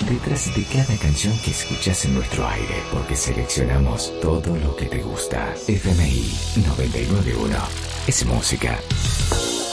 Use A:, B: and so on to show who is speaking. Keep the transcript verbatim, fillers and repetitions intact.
A: detrás de cada canción que escuchas en nuestro aire, porque seleccionamos todo lo que te gusta. F M I noventa y nueve punto uno es música.